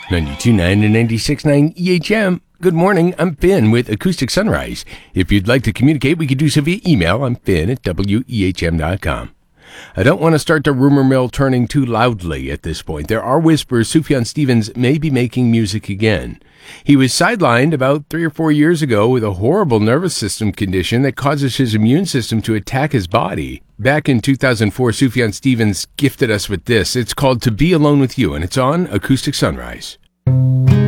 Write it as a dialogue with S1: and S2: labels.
S1: 92.9 and 96.9 EHM. Good morning, I'm Finn with Acoustic Sunrise. If you'd like to communicate, we could do so via email. I'm Finn at WEHM.com. I don't want to start the rumor mill turning too loudly at this point. There are whispers Sufjan Stevens may be making music again. He was sidelined about 3 or 4 years ago with a horrible nervous system condition that causes his immune system to attack his body. Back in 2004, Sufjan Stevens gifted us with this. It's called To Be Alone With You, and it's on Acoustic Sunrise.